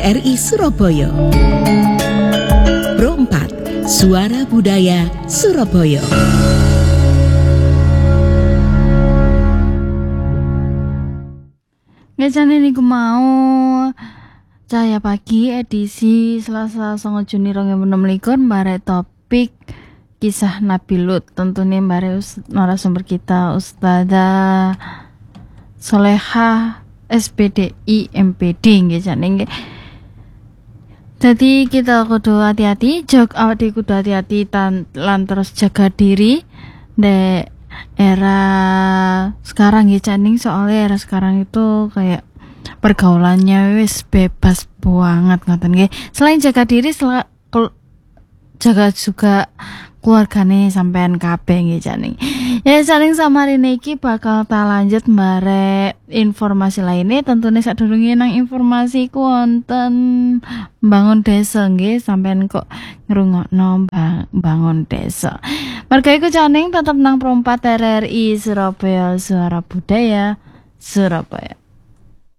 RRI Surabaya. Pro 4, Suara Budaya Surabaya. Ngejane niku mau Cahaya Pagi edisi Selasa 9 Juni 2026 bare topik kisah Nabi Lut. Tentunya bare narasumber kita Ustazah Solehah SPDI MPD nggih jane nggih. Jadi kita kudu hati-hati, kudu hati-hati lan terus jaga diri dek era sekarang ya Caning, soalnya era sekarang itu kayak pergaulannya wis bebas banget ngoten nggih. Selain jaga diri, jaga juga keluargane sampean kabeh nggih Caning. Ya Caning sama rene iki bakal tak lanjut bare informasi lainnya. Tentunya sadurunge nang informasi ku wonten bangun desa nggih, sampean kok ngrungokno bangun desa. Marga iku Caning tetep nang Pro 4 RRI Surabaya, Suara Budaya Surabaya.